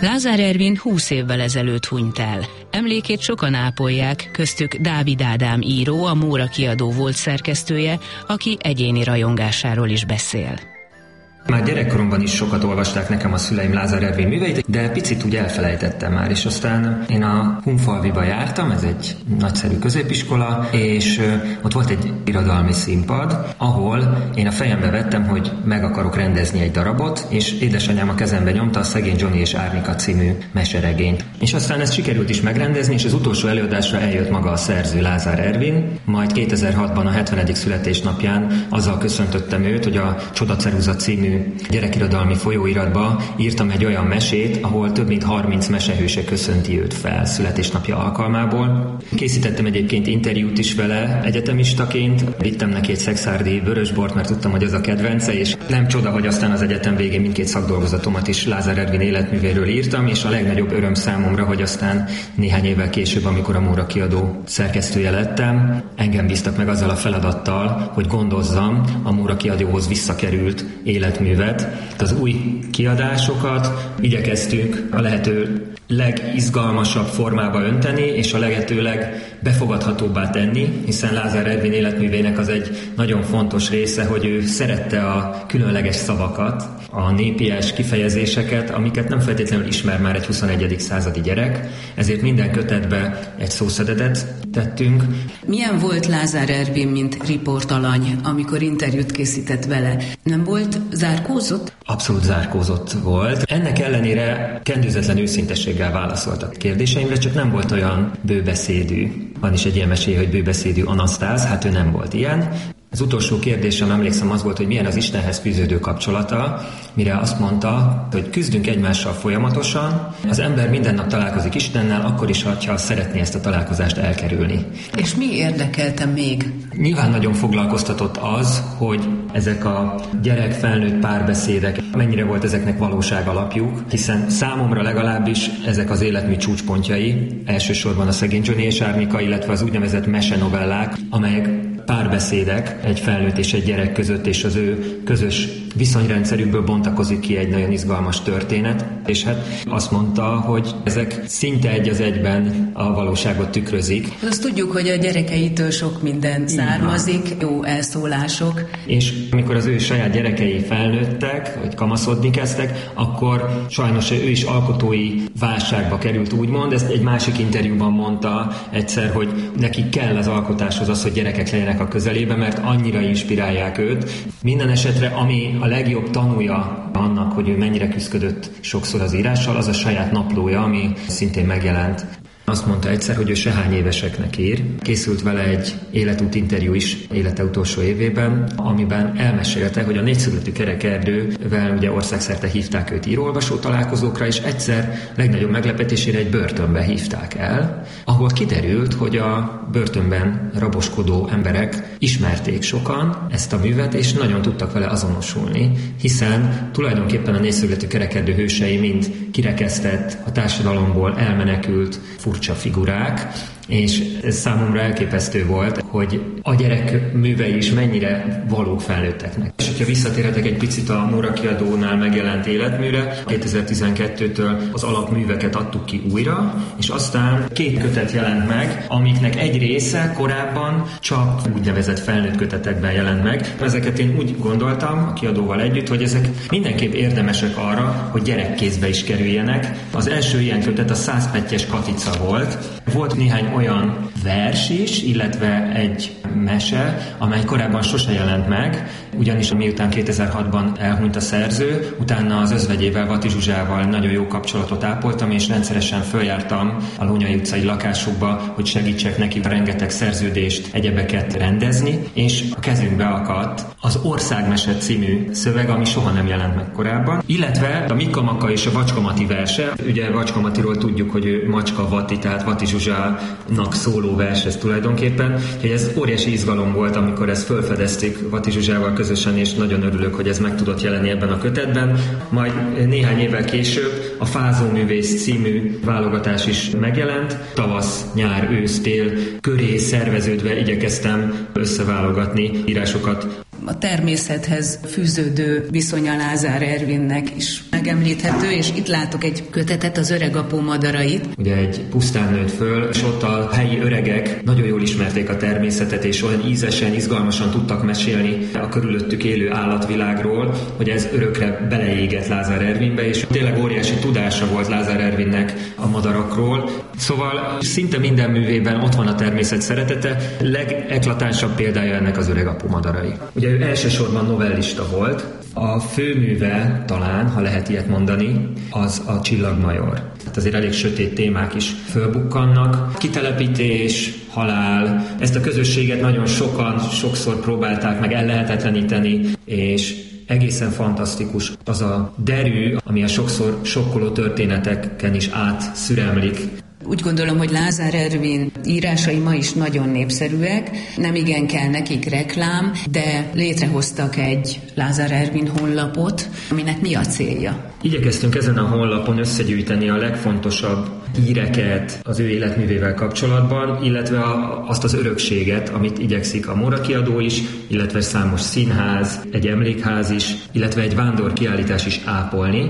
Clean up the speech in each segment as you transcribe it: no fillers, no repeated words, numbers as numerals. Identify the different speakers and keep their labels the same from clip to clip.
Speaker 1: Lázár Ervin 20 évvel ezelőtt hunyt el. Emlékét sokan ápolják, köztük Dávid Ádám író, a Móra Kiadó volt szerkesztője, aki egyéni rajongásáról is beszél.
Speaker 2: Már gyerekkoromban is sokat olvasták nekem a szüleim Lázár Ervin műveit, de picit úgy elfelejtettem már, és aztán én a Hunfalviba jártam, ez egy nagyszerű középiskola, és ott volt egy irodalmi színpad, ahol én a fejembe vettem, hogy meg akarok rendezni egy darabot, és édesanyám a kezembe nyomta a Szegény Johnny és Árnika című meseregényt. És aztán ezt sikerült is megrendezni, és az utolsó előadásra eljött maga a szerző, Lázár Ervin, majd 2006-ban a 70. születésnapján azzal köszöntöttem őt, hogy a Csodaceruza című gyerekirodalmi folyóiratba írtam egy olyan mesét, ahol több mint 30 mesehőse köszönti őt fel születésnapja alkalmából. Készítettem egyébként interjút is vele egyetemistaként, vittem neki egy szekszárdi vörösbort, mert tudtam, hogy az a kedvence, és nem csoda, hogy aztán az egyetem végén mindkét szakdolgozatomat is Lázár Ervin életművéről írtam, és a legnagyobb öröm számomra, hogy aztán néhány évvel később, amikor a Móra Kiadó szerkesztője lettem, engem bíztak meg azzal a feladattal, hogy gondozzam a Móra Kiadóhoz visszakerült életművet. Az új kiadásokat igyekeztünk a lehető legizgalmasabb formába önteni, és a lehetőleg befogadhatóbbá tenni, hiszen Lázár Ervin életművének az egy nagyon fontos része, hogy ő szerette a különleges szavakat, a népies kifejezéseket, amiket nem feltétlenül ismer már egy 21. századi gyerek, ezért minden kötetbe egy szószedetet tettünk.
Speaker 1: Milyen volt Lázár Ervin, mint riportalany, amikor interjút készített vele? Nem volt zárkózott?
Speaker 2: Abszolút zárkózott volt. Ennek ellenére kendőzetlen őszintességgel válaszolt a kérdéseimre, csak nem volt olyan bőbeszédű. Van is egy ilyen meséje, hogy bőbeszédű Anasztáz, hát ő nem volt ilyen. Az utolsó kérdésem, emlékszem, az volt, hogy milyen az Istenhez fűződő kapcsolata, mire azt mondta, hogy küzdünk egymással folyamatosan, az ember minden nap találkozik Istennel, akkor is, ha szeretné ezt a találkozást elkerülni.
Speaker 1: És mi érdekelte még?
Speaker 2: Nyilván nagyon foglalkoztatott az, hogy ezek a gyerek-felnőtt párbeszédek, mennyire volt ezeknek valóság alapjuk, hiszen számomra legalábbis ezek az életmű csúcspontjai, elsősorban a Szegény Johnny és Árnika, illetve az úgynevezett mesenovellák, amelyek párbeszédek egy felnőtt és egy gyerek között, és az ő közös viszonyrendszerükből bontakozik ki egy nagyon izgalmas történet, és hát azt mondta, hogy ezek szinte egy az egyben a valóságot tükrözik.
Speaker 1: Azt tudjuk, hogy a gyerekeitől sok minden származik, jó elszólások.
Speaker 2: És amikor az ő saját gyerekei felnőttek, vagy kamaszodni kezdtek, akkor sajnos ő is alkotói válságba került, úgymond. Ezt egy másik interjúban mondta egyszer, hogy neki kell az alkotáshoz az, hogy gyerekek legyenek a közelében, mert annyira inspirálják őt. Minden esetre, ami a legjobb tanúja annak, hogy ő mennyire küzdött sokszor az írással, az a saját naplója, ami szintén megjelent. Azt mondta egyszer, hogy ő sehány éveseknek ír. Készült vele egy életút interjú is élete utolsó évében, amiben elmesélte, hogy a Négyszögletű Kerekerdővel ugye országszerte hívták őt író-olvasó találkozókra, és egyszer legnagyobb meglepetésére egy börtönbe hívták el, ahol kiderült, hogy a börtönben raboskodó emberek ismerték sokan ezt a művet, és nagyon tudtak vele azonosulni, hiszen tulajdonképpen a Négyszögletű Kerekerdő hősei mind kirekesztett, a társadalomból elmenekült, furcsa figurák, és ez számomra elképesztő volt, hogy a gyerek művei is mennyire valók felnőtteknek. És hogyha visszatérhetek egy picit a Móra Kiadónál megjelent életműre, 2012-től az alapműveket adtuk ki újra, és aztán 2 kötet jelent meg, amiknek egy része korábban csak úgynevezett felnőtt kötetekben jelent meg. Ezeket én úgy gondoltam a kiadóval együtt, hogy ezek mindenképp érdemesek arra, hogy gyerekkézbe is kerüljenek. Az első ilyen kötet a 100 pettyes Katica volt. Volt néhány olyan vers is, illetve egy mese, amely korábban sose jelent meg, ugyanis miután 2006-ban elhunyt a szerző, utána az özvegyével, Vati Zsuzsával nagyon jó kapcsolatot ápoltam, és rendszeresen följártam a Lónyay utcai lakásukba, hogy segítsek neki rengeteg szerződést, egyebeket rendezni, és a kezünkbe akadt az Országmese című szöveg, ami soha nem jelent meg korábban, illetve a Mika-Maka és a Vacska Mati verse. Ugye Vacska Matiról tudjuk, hogy ő Macska Vati, tehát Vati Zsuzsának szóló vers ez tulajdonképpen. Úgyhogy ez óriási izgalom volt, amikor ezt felfedezték Vati Zsuzsával közösen, és nagyon örülök, hogy ez meg tudott jelenni ebben a kötetben. Majd néhány évvel később a Fázó művész című válogatás is megjelent. Tavasz, nyár, ősz, tél köré szerveződve igyekeztem összeválogatni írásokat
Speaker 3: A természethez fűződő viszonya Lázár Ervinnek is megemlíthető, és itt látok egy kötetet, az Öregapó madarait.
Speaker 2: Ugye egy pusztán nőtt föl, és ott a helyi öregek nagyon jól ismerték a természetet, és olyan ízesen, izgalmasan tudtak mesélni a körülöttük élő állatvilágról, hogy ez örökre beleégett Lázár Ervinbe, és tényleg óriási tudása volt Lázár Ervinnek a madarakról. Szóval szinte minden művében ott van a természet szeretete, legeklatánsabb példája ennek az Öregapó madarai. Ugye ő elsősorban novellista volt, a főműve talán, ha lehet ilyet mondani, az a Csillagmajor. Tehát azért elég sötét témák is fölbukkannak. Kitelepítés, halál, ezt a közösséget nagyon sokszor próbálták meg ellehetetleníteni, és egészen fantasztikus az a derű, ami a sokszor sokkoló történeteken is átszüremlik.
Speaker 3: Úgy gondolom, hogy Lázár Ervin írásai ma is nagyon népszerűek, nem igen kell nekik reklám, de létrehoztak egy Lázár Ervin honlapot, aminek mi a célja?
Speaker 2: Igyekeztünk ezen a honlapon összegyűjteni a legfontosabb híreket az ő életművével kapcsolatban, illetve azt az örökséget, amit igyekszik a Móra Kiadó is, illetve számos színház, egy emlékház is, illetve egy vándorkiállítás is ápolni.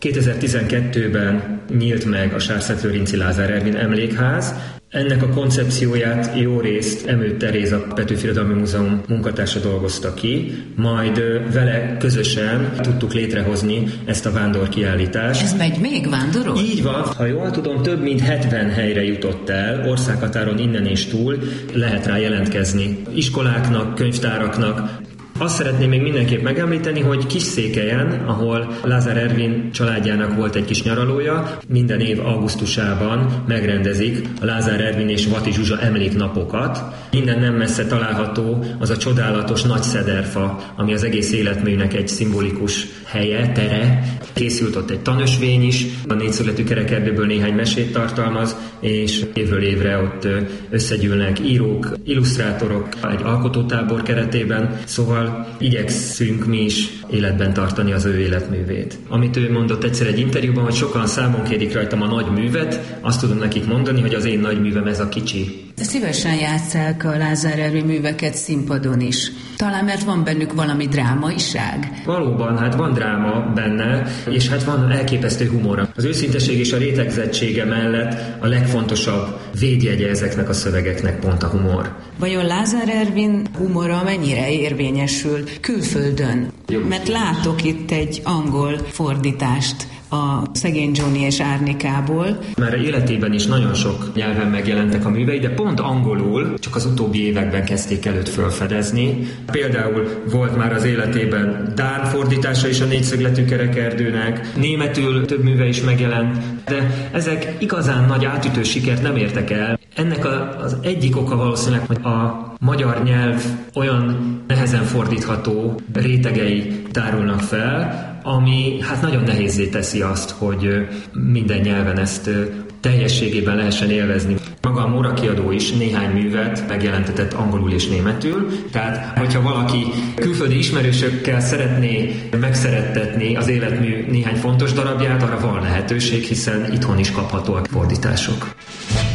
Speaker 2: 2012-ben nyílt meg a Sárszettlőrinci Lázár Ervin emlékház. Ennek a koncepcióját jó részt Emő Teréz, a Petőfi Irodalmi Múzeum munkatársa dolgozta ki, majd vele közösen tudtuk létrehozni ezt a vándorkiállítást.
Speaker 3: Ez megy még, vándorol?
Speaker 2: Így van, ha jól tudom, több mint 70 helyre jutott el, országhatáron innen és túl, lehet rá jelentkezni iskoláknak, könyvtáraknak. Azt szeretném még mindenképp megemlíteni, hogy Kisszékelyen, ahol Lázár Ervin családjának volt egy kis nyaralója, minden év augusztusában megrendezik a Lázár Ervin és Vati Zsuzsa emléknapokat. Innen nem messze található az a csodálatos nagy szederfa, ami az egész életműnek egy szimbolikus helye, tere. Készült ott egy tanösvény is, a Négyszögletű Kerekerdőből néhány mesét tartalmaz, és évről évre ott összegyűlnek írók, illusztrátorok egy alkotótábor keretében, szóval igyekszünk mi is életben tartani az ő életművét. Amit ő mondott egyszer egy interjúban, hogy sokan számon kérik rajtam a nagy művet, azt tudom nekik mondani, hogy az én nagy művem ez a kicsi.
Speaker 3: De szívesen játsszák a Lázár Ervin műveket színpadon is. Talán mert van bennük valami drámaiság.
Speaker 2: Valóban, hát van dráma benne, és hát van elképesztő humor. Az őszinteség és a rétegzettsége mellett a legfontosabb védjegye ezeknek a szövegeknek pont a humor.
Speaker 3: Vajon Lázár Ervin humora mennyire érvényesül külföldön? Mert látok itt egy angol fordítást a Szegény Johnny és Árnikából.
Speaker 2: Már életében is nagyon sok nyelven megjelentek a művei, de pont angolul csak az utóbbi években kezdték előtt felfedezni. Például volt már az életében dán fordítása is a Négyszögletű Kerekerdőnek, németül több műve is megjelent, de ezek igazán nagy átütő sikert nem értek el. Ennek az egyik oka valószínűleg, hogy a magyar nyelv olyan nehezen fordítható rétegei tárulnak fel, ami hát nagyon nehézzé teszi azt, hogy minden nyelven ezt teljességében lehessen élvezni. Maga a Móra Kiadó is néhány művet megjelentetett angolul és németül, tehát hogyha valaki külföldi ismerősökkel szeretné megszerettetni az életmű néhány fontos darabját, arra van lehetőség, hiszen itthon is kaphatóak fordítások.